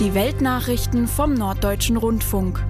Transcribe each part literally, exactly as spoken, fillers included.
Die Weltnachrichten vom Norddeutschen Rundfunk.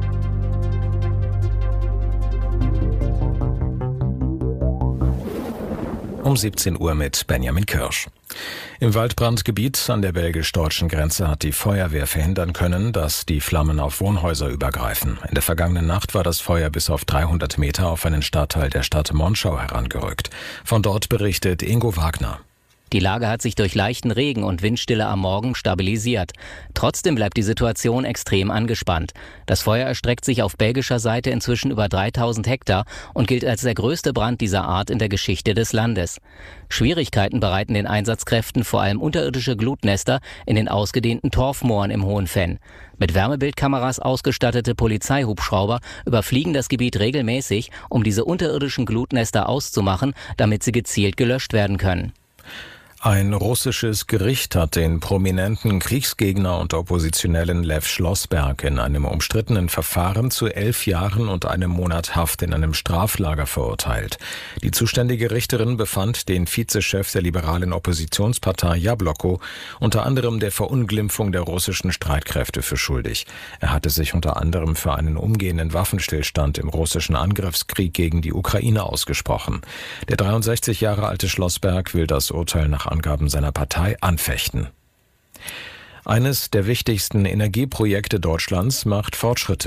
Um siebzehn Uhr mit Benjamin Kirsch. Im Waldbrandgebiet an der belgisch-deutschen Grenze hat die Feuerwehr verhindern können, dass die Flammen auf Wohnhäuser übergreifen. In der vergangenen Nacht war das Feuer bis auf dreihundert Meter auf einen Stadtteil der Stadt Monschau herangerückt. Von dort berichtet Ingo Wagner. Die Lage hat sich durch leichten Regen und Windstille am Morgen stabilisiert. Trotzdem bleibt die Situation extrem angespannt. Das Feuer erstreckt sich auf belgischer Seite inzwischen über dreitausend Hektar und gilt als der größte Brand dieser Art in der Geschichte des Landes. Schwierigkeiten bereiten den Einsatzkräften vor allem unterirdische Glutnester in den ausgedehnten Torfmooren im Hohen Venn. Mit Wärmebildkameras ausgestattete Polizeihubschrauber überfliegen das Gebiet regelmäßig, um diese unterirdischen Glutnester auszumachen, damit sie gezielt gelöscht werden können. Ein russisches Gericht hat den prominenten Kriegsgegner und Oppositionellen Lew Schlossberg in einem umstrittenen Verfahren zu elf Jahren und einem Monat Haft in einem Straflager verurteilt. Die zuständige Richterin befand den Vizechef der liberalen Oppositionspartei Jabloko unter anderem der Verunglimpfung der russischen Streitkräfte für schuldig. Er hatte sich unter anderem für einen umgehenden Waffenstillstand im russischen Angriffskrieg gegen die Ukraine ausgesprochen. Der dreiundsechzig Jahre alte Schlossberg will das Urteil nach Angaben seiner Partei anfechten. Eines der wichtigsten Energieprojekte Deutschlands macht Fortschritte.